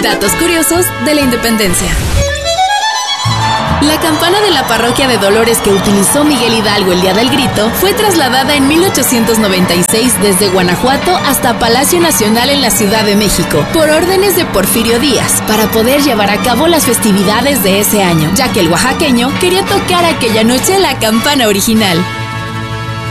Datos curiosos de la independencia. La campana de la parroquia de Dolores que utilizó Miguel Hidalgo el día del grito fue trasladada en 1896 desde Guanajuato hasta Palacio Nacional en la Ciudad de México por órdenes de Porfirio Díaz para poder llevar a cabo las festividades de ese año, ya que el oaxaqueño quería tocar aquella noche la campana original.